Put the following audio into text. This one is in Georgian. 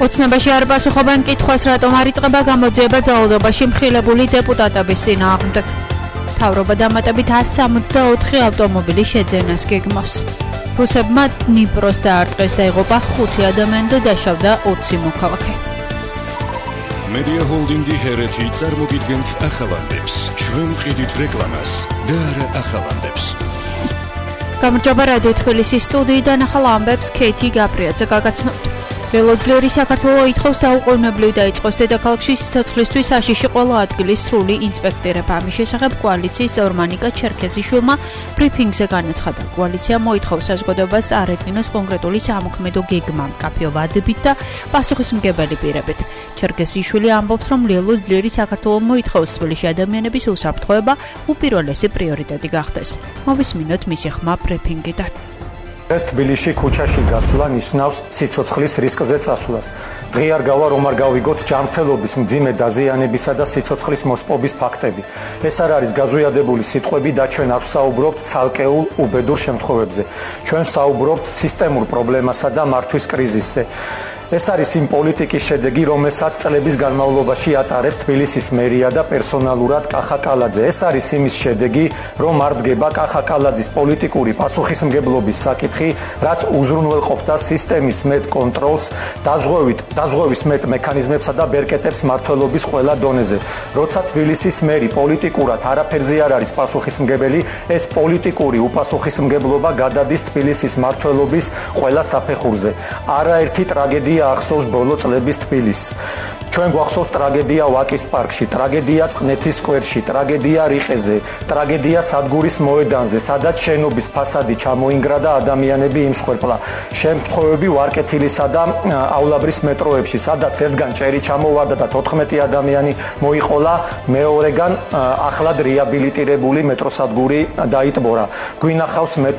ოცნებაში არ პასუხობენ კითხვას, რატომ არ იწყება გამოძიება ძალადობაში მხილებული დეპუტატების წინააღმდეგ. მთავრობა დამატებით 164 ავტომობილის შეძენას გეგმავს. რუსებმა დნიპროს დაარტყეს და იღობა 5 ადამიანი და დაშავდა 20 მოქალაქე. Media Holding-ი ჰერეთი წარმოგიდგენთ ახალანდებს. ჩვენ მყიდით რეკლამას და არა ახალანდებს. გამარჯობა რადიო თბილისის სტუდიიდან ახალ ამბებს ქეითი გაბრიაძე გაგაცნობთ. ველოძლიერი საქართველო ითხოვს დაუყოვნებლივ დაიწყოს დედაქალაქში სიცოცხლისთვის საშიში ყველა ადგილის სრული ინსპექტირება. ამის შესახებ კოალიციის წევრმა ნიკა ჩერქეზიშვილმა ბრიფინგზე განაცხადა. კოალიცია მოითხოვს საზოგადოებას წარედგინოს კონკრეტული სამოქმედო გეგმა მკაფიო ვადებით და პასუხისმგებელი პირებით. ჩერქეზიშვილი ამბობს, რომ ველოძლიერი საქართველო მოითხოვს თბილისში ადამიანების უსაფრთხოება უპირველესი პრიორიტეტი გახდეს. მოვისმინოთ მისი ხმა ბრიფინგიდან. ეს თბილისში ქუჩაში გასვლა ნიშნავს სიცოცხლის რისკზე წასვლას. დღე არ გავა რომ არ გავიგოთ ჯანმრთელობის მძიმე დაზიანებისა და სიცოცხლის მოსპობის ფაქტები. ეს არ არის გაზვიადებული სიტყვები და ჩვენ არ ვსაუბრობთ ცალკეულ უბედურ შემთხვევებზე. ჩვენ ვსაუბრობთ სისტემურ პრობლემასა და მართვის კრიზისზე. ეს არის იმ პოლიტიკის შედეგი, რომელსაც წლების განმავლობაში ატარებს თბილისის მერია და პერსონალურად კახა კალაძე. ეს არის იმის შედეგი, რომ არ დგება კახა კალაძის პოლიტიკური პასუხისმგებლობის საკითხი, რაც უზრუნველყოფდა სისტემის მეტ კონტროლს, დაზღვევის მეტ მექანიზმებსა და ბერკეტებს მმართველობის ყველა დონეზე. როცა თბილისის მერი პოლიტიკურად არაფერზე არ არის პასუხისმგებელი, ეს პოლიტიკური უპასუხისმგებლობა გადადის თბილისის მმართველობის ყველა საფეხურზე. არაერთი ტრაგედია ახსოვს ბოლო წლების თბილისს. ჩვენ გვახსოვს ტრაგედია ვაკის პარკში, ტრაგედია წყნეთის სკვერში, ტრაგედია რიყეზე, ტრაგედია სადგურის მოედანზე, სადაც შენობის ფასადი ჩამოინგრა და ადამიანები იმსხვერპლა. შემთხვევები ვარკეთილისა დაავლაბრის მეტროებში, სადაც ერთგან ჭერი ჩამოვარდა და 14 ადამიანი მოიყოლა, მეორეგან ახლად რეაბილიტირებული მეტროსადგური დაიტბორა. გვინახავს